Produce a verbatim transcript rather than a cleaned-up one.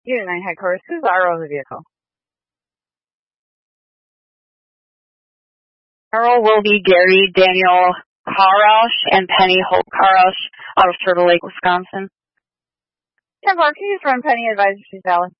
Unit nine headquarters, who's R O in the vehicle? R O will be Gary Daniel Karosh and Penny Holt Karosh out of Turtle Lake, Wisconsin. ten four, can you just run Penny, advise if she's valid?